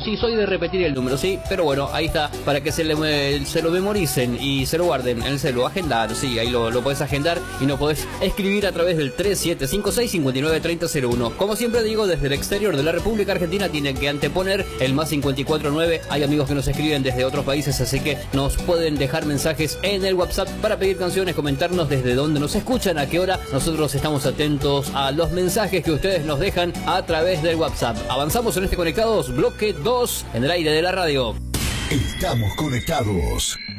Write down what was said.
sí, soy de repetir el número, sí, pero bueno, ahí está, para que se lo memoricen y se lo guarden en el celu, agendar, sí, ahí lo podés agendar y nos podés escribir a través del 3756-593001. Como siempre digo, desde el exterior de la República Argentina tienen que anteponer el más 549. Hay amigos que nos escriben desde otros países, así que nos pueden dejar mensajes en el WhatsApp para pedir canciones, comentarnos desde dónde nos escuchan, a qué hora. Nosotros estamos atentos a los mensajes que ustedes nos dejan a través del WhatsApp. Avanzamos en este Conectados, bloque 2, en el aire de la radio. Estamos conectados.